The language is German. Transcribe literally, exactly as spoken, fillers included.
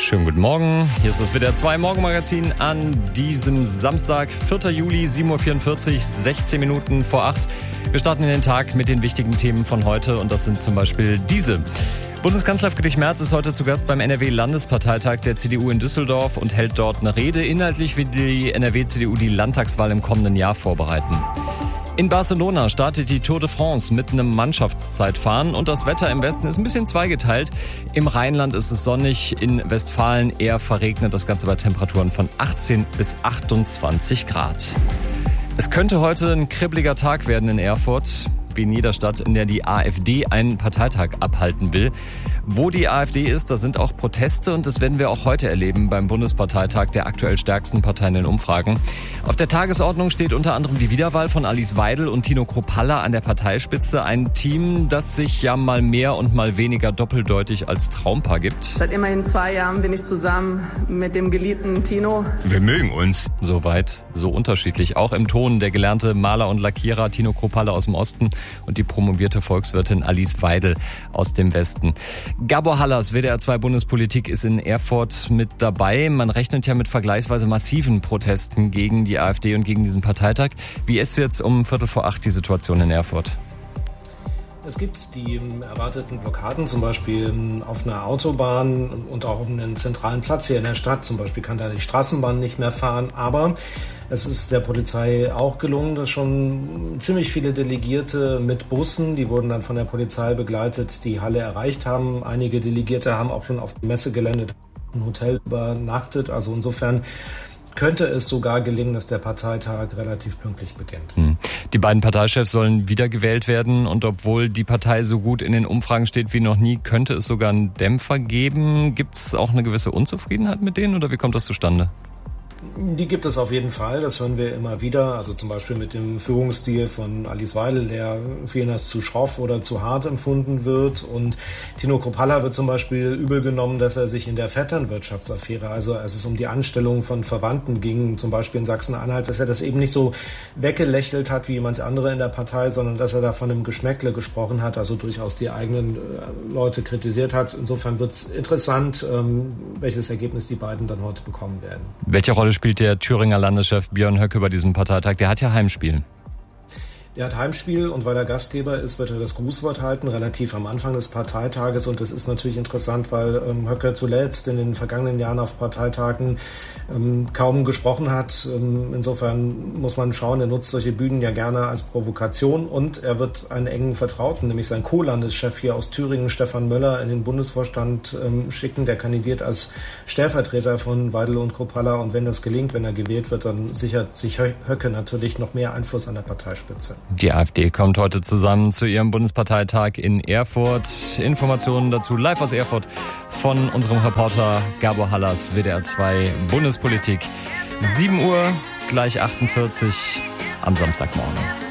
Schönen guten Morgen, hier ist das W D R zwei Morgenmagazin an diesem Samstag, vierter Juli, sieben Uhr vierundvierzig, sechzehn Minuten vor acht. Wir starten in den Tag mit den wichtigen Themen von heute und das sind zum Beispiel diese. Bundeskanzler Friedrich Merz ist heute zu Gast beim N R W-Landesparteitag der C D U in Düsseldorf und hält dort eine Rede. Inhaltlich will die N R W-C D U die Landtagswahl im kommenden Jahr vorbereiten. In Barcelona startet die Tour de France mit einem Mannschaftszeitfahren und das Wetter im Westen ist ein bisschen zweigeteilt. Im Rheinland ist es sonnig, in Westfalen eher verregnet, das Ganze bei Temperaturen von achtzehn bis achtundzwanzig Grad. Es könnte heute ein kribbeliger Tag werden in Erfurt, wie in jeder Stadt, in der die AfD einen Parteitag abhalten will. Wo die AfD ist, da sind auch Proteste und das werden wir auch heute erleben beim Bundesparteitag der aktuell stärksten Parteien in Umfragen. Auf der Tagesordnung steht unter anderem die Wiederwahl von Alice Weidel und Tino Kruppalla an der Parteispitze. Ein Team, das sich ja mal mehr und mal weniger doppeldeutig als Traumpaar gibt. Seit immerhin zwei Jahren bin ich zusammen mit dem geliebten Tino. Wir mögen uns. Soweit, so unterschiedlich. Auch im Ton der gelernte Maler und Lackierer Tino Kruppalla aus dem Osten und die promovierte Volkswirtin Alice Weidel aus dem Westen. Gabor Hallas, W D R zwei Bundespolitik, ist in Erfurt mit dabei. Man rechnet ja mit vergleichsweise massiven Protesten gegen die AfD und gegen diesen Parteitag. Wie ist jetzt um Viertel vor acht die Situation in Erfurt? Es gibt die erwarteten Blockaden, zum Beispiel auf einer Autobahn und auch auf einem zentralen Platz hier in der Stadt. Zum Beispiel kann da die Straßenbahn nicht mehr fahren. Aber es ist der Polizei auch gelungen, dass schon ziemlich viele Delegierte mit Bussen, die wurden dann von der Polizei begleitet, die Halle erreicht haben. Einige Delegierte haben auch schon auf dem Messegelände im Hotel übernachtet. Also insofern könnte es sogar gelingen, dass der Parteitag relativ pünktlich beginnt. Die beiden Parteichefs sollen wiedergewählt werden und obwohl die Partei so gut in den Umfragen steht wie noch nie, könnte es sogar einen Dämpfer geben. Gibt es auch eine gewisse Unzufriedenheit mit denen oder wie kommt das zustande? Die gibt es auf jeden Fall, das hören wir immer wieder. Also zum Beispiel mit dem Führungsstil von Alice Weidel, der vielen als zu schroff oder zu hart empfunden wird. Und Tino Kruppalla wird zum Beispiel übel genommen, dass er sich in der Vetternwirtschaftsaffäre, also als es um die Anstellung von Verwandten ging, zum Beispiel in Sachsen-Anhalt, dass er das eben nicht so weggelächelt hat wie manche andere in der Partei, sondern dass er da von einem Geschmäckle gesprochen hat, also durchaus die eigenen Leute kritisiert hat. Insofern wird es interessant, welches Ergebnis die beiden dann heute bekommen werden. Welche Rolle spielt der Thüringer Landeschef Björn Höcke bei diesem Parteitag? Der hat ja Heimspiel. Der hat Heimspiel und weil er Gastgeber ist, wird er das Grußwort halten, relativ am Anfang des Parteitages. Und das ist natürlich interessant, weil ähm, Höcke zuletzt in den vergangenen Jahren auf Parteitagen ähm, kaum gesprochen hat. Ähm, insofern muss man schauen, er nutzt solche Bühnen ja gerne als Provokation. Und er wird einen engen Vertrauten, nämlich seinen Co-Landeschef hier aus Thüringen, Stefan Möller, in den Bundesvorstand ähm, schicken. Der kandidiert als Stellvertreter von Weidel und Kruppalla. Und wenn das gelingt, wenn er gewählt wird, dann sichert sich Höcke natürlich noch mehr Einfluss an der Parteispitze. Die AfD kommt heute zusammen zu ihrem Bundesparteitag in Erfurt. Informationen dazu live aus Erfurt von unserem Reporter Gabor Hallas, W D R zwei Bundespolitik. sieben Uhr, gleich achtundvierzig am Samstagmorgen.